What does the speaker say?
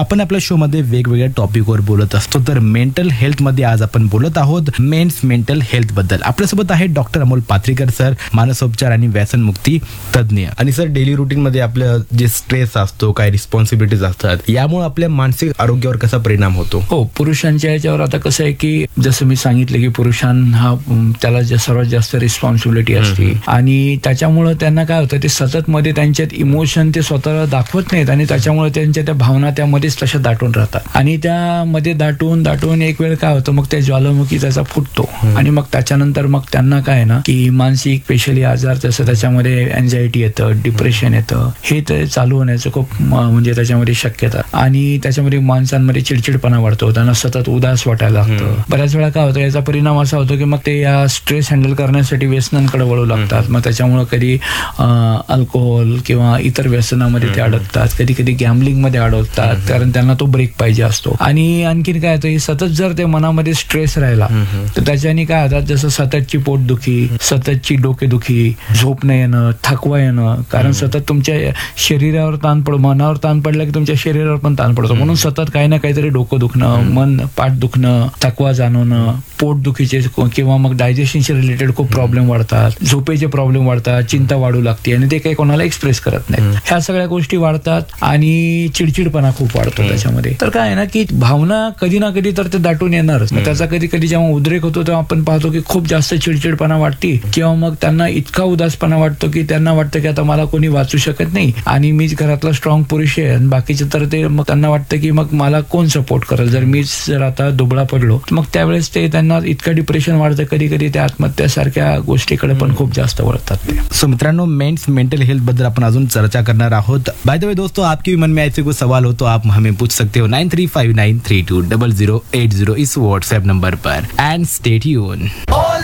आपण आपल्या शो मध्ये वेगवेगळ्या टॉपिकवर बोलत असतो. तर मेंटल हेल्थ मध्ये आज आपण बोलत आहोत मेन्स मेंटल हेल्थ बद्दल. आपल्यासोबत आहे डॉक्टर अमोल पाथरीकर सर, मानसोपचार आणि व्यसनमुक्ती तज्ज्ञ. आणि सर, डेली रुटीन मध्ये आपलं जे स्ट्रेस असतो, काय रिस्पॉन्सिबिलिटीज असतात, यामुळे आपल्या मानसिक आरोग्यावर कसा परिणाम होतो? हो, पुरुषांच्या याच्यावर आता कसं आहे की जसं मी सांगितलं की पुरुषांना त्याला सर्वात जास्त रिस्पॉन्सिबिलिटी असते आणि त्याच्यामुळं त्यांना काय होतं, ते सतत मध्ये त्यांच्यात इमोशन ते स्वतःला दाखवत नाहीत आणि त्याच्यामुळे त्यांच्या त्या भावना त्यामध्येच तशा दाटून राहतात आणि त्यामध्ये दाटून एक वेळ काय होतं, मग त्या ज्वालामुखी त्याचा फुटतो आणि मग त्याच्यानंतर मग त्यांना काय ना की मानसिक स्पेशली आजार, जसं त्याच्यामध्ये एन्झायटी येतं, डिप्रेशन येतं, हे ते चालू होण्याचं खूप म्हणजे त्याच्यामध्ये शक्यता आणि त्याच्यामध्ये माणसांमध्ये चिडचिडपणा वाढतो, त्यांना सतत उदास वाटायला लागतं. बऱ्याच वेळा काय होतं, याचा परिणाम असा होतो की मग ते या स्ट्रेस हँडल करण्यासाठी व्यसनांकडे वळू लागतात. मग त्याच्यामुळे कधी अल्कोहोल किंवा इतर व्यसनामध्ये ते अडकतात, कधी कधी गॅम्बलिंग मध्ये अडकतात, कारण त्यांना तो ब्रेक पाहिजे असतो. आणि आणखीन काय होतं, सतत जर ते मनामध्ये स्ट्रेस राहिला तर त्याच्याने काय होतात, जसं सततची पोटदुखी, सततची डोकेदुखी, झोप न येणं, थकवा येणं, कारण सतत तुमच्या शरीरावर ताण पडतो, मनावर ताण पडला की तुमच्या शरीरावर पण ताण पडतो. म्हणून सतत काही ना काहीतरी डोकं दुखणं, पाठ दुखणं, थकवा जाणवणं, पोटदुखीचे किंवा मग डायजेशनशी रिलेटेड खूप प्रॉब्लेम वाढतात, झोपेचे प्रॉब्लेम वाढतात, चिंता वाढू लागते आणि ते काही कोणाला एक्सप्रेस करत नाही. ह्या सगळ्या गोष्टी वाढतात आणि चिडचिडपणा खूप वाढतो त्याच्यामध्ये. तर काय आहे ना की भावना कधी ना कधी तर ते दाटून येणारच. त्याचा कधी कधी जेव्हा उद्रेक होतो तेव्हा आपण पाहतो की खूप जास्त चिडचिडपणा वाटते किंवा मग त्यांना इतका उदासपणा वाटतो की त्यांना वाटतं की आता मला कोणी वाचू शकत नाही आणि मीच घरातला स्ट्रॉंग पुरुष आहे आणि बाकीचे तर ते मग त्यांना वाटतं की मग मला कोण सपोर्ट करेल, जर आता दुबळा पडलो मग त्यावेळेस ते त्यांना इतकं डिप्रेशन वाढतं, कधी कधी ते आत्महत्यासारख्या गोष्टीकडे पण खूप जास्त वळतात ते. सो मित्रांनो, मेंस मेंटल हेल्थ बद्दल आपण अजून चर्चा करणार आहोत. बाय द वे दोस्तों, आपके भी मन में ऐसे कोई सवाल हो तो आप हमें पूछ सकते हो 9359320080 इस व्हाट्सएप नंबर पर. End stay tuned.